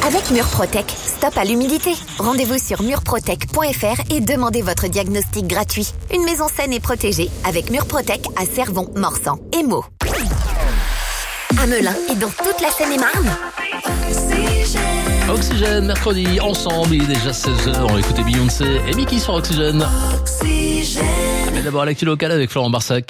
Avec Murprotec, stop à l'humidité. Rendez-vous sur murprotec.fr et demandez votre diagnostic gratuit. Une maison saine et protégée avec Murprotec à Cervon, Morsan et Meaux. À Melun et dans toute la Seine-et-Marne. Oxygène, mercredi, ensemble, il est déjà 16h, on va écouter Beyoncé et Mickey sur Oxygène. Mais d'abord l'actu locale avec Florent Barsac.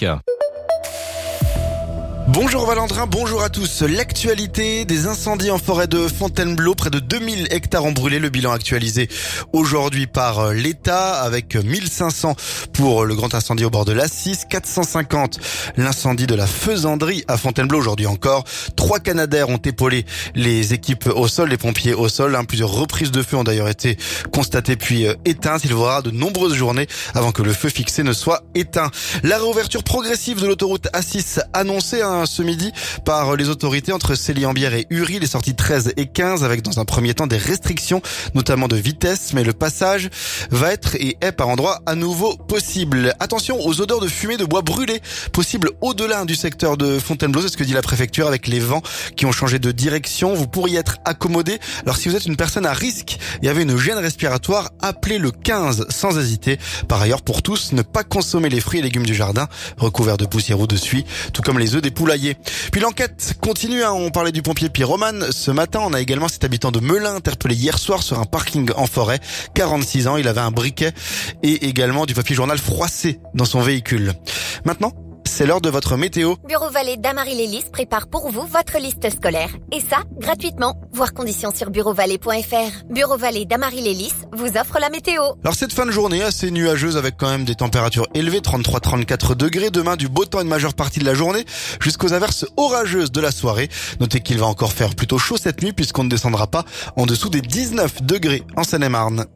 Bonjour Valentin, bonjour à tous. L'actualité des incendies en forêt de Fontainebleau, près de 2000 hectares ont brûlé. Le bilan actualisé aujourd'hui par l'État avec 1500 pour le grand incendie au bord de l'A6, 450 l'incendie de la Faisanderie à Fontainebleau aujourd'hui encore. 3 Canadair ont épaulé les équipes au sol, les pompiers au sol. Plusieurs reprises de feu ont d'ailleurs été constatées puis éteintes. Il faudra de nombreuses journées avant que le feu fixé ne soit éteint. La réouverture progressive de l'autoroute A6 annoncée ce midi par les autorités entre Célie-en-Bière et Uri, les sorties 13 et 15 avec dans un premier temps des restrictions, notamment de vitesse, mais le passage va être et est par endroits à nouveau possible. Attention aux odeurs de fumée de bois brûlé, possible au-delà du secteur de Fontainebleau, c'est ce que dit la préfecture avec les vents qui ont changé de direction. Vous pourriez être accommodé. Alors si vous êtes une personne à risque et avez une gêne respiratoire, appelez le 15 sans hésiter. Par ailleurs, pour tous, ne pas consommer les fruits et légumes du jardin recouverts de poussière ou de suie, tout comme les œufs des poulaillers. Puis l'enquête continue, on parlait du pompier pyromane. Ce matin, on a également cet habitant de Melun interpellé hier soir sur un parking en forêt. 46 ans, il avait un briquet et également du papier journal froissé dans son véhicule. Maintenant, c'est l'heure de votre météo. Bureau Vallée d'Amarie-Lélis prépare pour vous votre liste scolaire. Et ça, gratuitement. Voir conditions sur bureauvalais.fr. Bureau Vallée d'Amarie-Lélis vous offre la météo. Alors cette fin de journée assez nuageuse avec quand même des températures élevées, 33-34 degrés. Demain, du beau temps une majeure partie de la journée jusqu'aux averses orageuses de la soirée. Notez qu'il va encore faire plutôt chaud cette nuit puisqu'on ne descendra pas en dessous des 19 degrés en Seine-et-Marne.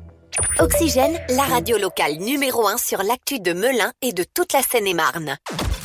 Oxygène, la radio locale numéro 1 sur l'actu de Melun et de toute la Seine-et-Marne.